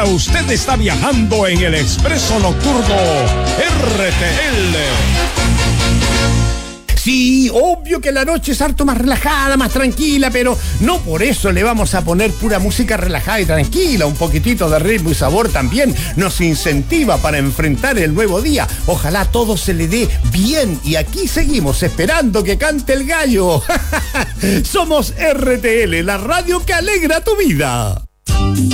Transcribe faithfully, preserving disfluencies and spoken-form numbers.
usted está viajando en el expreso nocturno R T L. Sí, obvio que la noche es harto más relajada, más tranquila, pero no por eso le vamos a poner pura música relajada y tranquila. Un poquitito de ritmo y sabor también nos incentiva para enfrentar el nuevo día. Ojalá todo se le dé bien y aquí seguimos esperando que cante el gallo. Somos R T L, la radio que alegra tu vida.